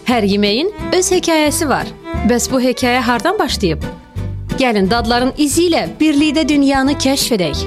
Hər yeməyin öz hekayəsi var. Bəs bu hekayə hardan başlayıb? Gəlin dadların izi ilə birlikdə dünyanı kəşf edək.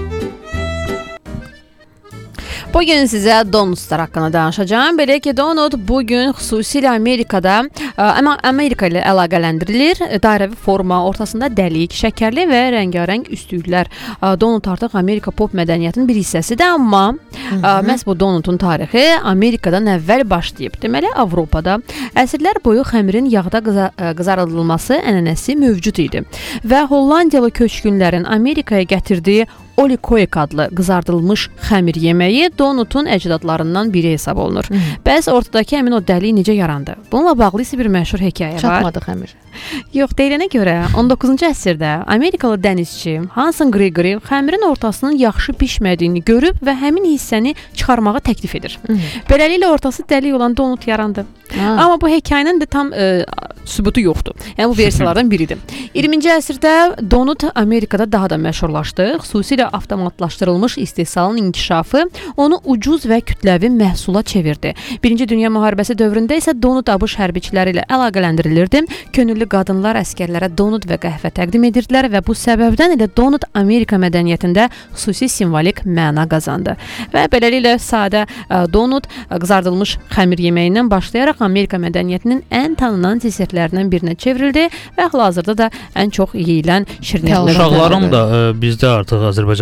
Bugün sizə donutlar haqqında danışacağım. Belə ki, donut bugün xüsusilə Amerika ilə əlaqələndirilir. Dairəvi forma, ortasında dəlik, şəkərli və rəngarəng üstülüklər. Donut artıq Amerika pop mədəniyyətinin bir hissəsidir, amma məhz bu donutun tarixi Amerikadan əvvəl başlayıb. Deməli, Avropada əsrlər boyu xəmirin yağda qızarıldılması ənənəsi mövcud idi və Hollandiyalı köçkünlərin Amerikaya gətirdiyi Olikoek adlı qızardılmış xəmir yeməyi donutun əcdadlarından biri hesab olunur. Bəs ortadakı həmin o dəlik necə yarandı? Bununla bağlı isə bir məşhur hekayə var. Çatmadı xəmir. Yox, deyilənə görə 19-cu əsrdə Amerikalı dənizçi Hanson Gregory xəmirin ortasının yaxşı pişmədiyini görüb və həmin hissəni çıxarmağı təklif edir. Beləliklə ortası dəlik olan donut yarandı. Amma bu hekayənin də tam sübutu yoxdur. Yəni bu versiyalardan biridir. 20-ci əsrdə donut Amerikada daha da məşhurlaşdı. Xüsusilə avtomatlaşdırılmış istehsalın inkişafı onu ucuz və kütləvi məhsula çevirdi. Birinci Dünya müharibəsi dövründə isə donut ABŞ hərbiçiləri ilə əlaqələndirilirdi. Könüllü qadınlar əsgərlərə donut və qəhvə təqdim edirdilər və bu səbəbdən elə donut Amerika mədəniyyətində xüsusi simvolik məna qazandı. Və beləliklə sadə donut qızardılmış xəmir yeməyindən başlayaraq Amerika mədəniyyətinin ən tanınan desertlərindən birinə çevrildi və hal-hazırda da ən çox yeyilən şirniyyatlardan. Uşaqlarım da bizdə artıq Azərbaycan